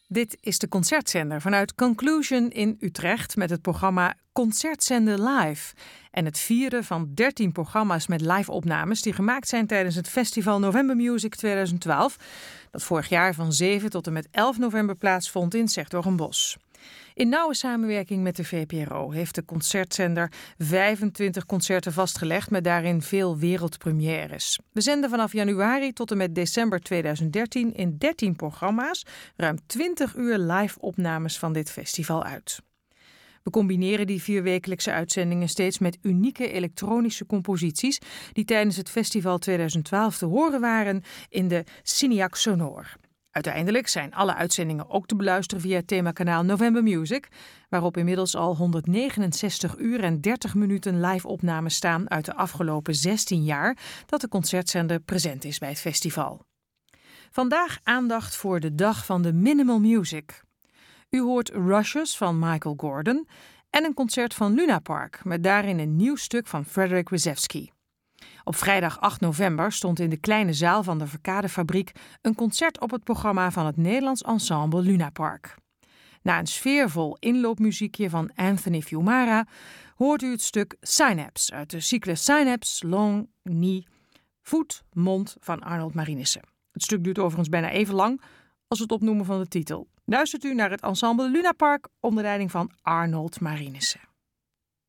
Dit is de Concertzender vanuit Conclusion in Utrecht met het programma Concertzender Live. En het vieren van 13 programma's met live-opnames die gemaakt zijn tijdens het festival November Music 2012. Dat vorig jaar van 7 tot en met 11 november plaatsvond in 's-Hertogenbosch. In nauwe samenwerking met de VPRO heeft de Concertzender 25 concerten vastgelegd met daarin veel wereldpremières. We zenden vanaf januari tot en met december 2013 in 13 programma's ruim 20 uur live-opnames van dit festival uit. We combineren die 4-wekelijkse uitzendingen steeds met unieke elektronische composities die tijdens het festival 2012 te horen waren in de Cineac Sonor. Uiteindelijk zijn alle uitzendingen ook te beluisteren via het themakanaal November Music, waarop inmiddels al 169 uur en 30 minuten live-opnames staan uit de afgelopen 16 jaar dat de Concertzender present is bij het festival. Vandaag aandacht voor de dag van de Minimal Music. U hoort Rushes van Michael Gordon en een concert van Luna Park met daarin een nieuw stuk van Frederic Rzewski. Op vrijdag 8 november stond in de kleine zaal van de Verkadefabriek een concert op het programma van het Nederlands ensemble Luna Park. Na een sfeervol inloopmuziekje van Anthony Fiumara hoort u het stuk Synapse uit de cyclus Synapse, Long, Knee, Voet, Mond van Arnold Marinissen. Het stuk duurt overigens bijna even lang als het opnoemen van de titel. Luistert u naar het ensemble Luna Park onder leiding van Arnold Marinissen.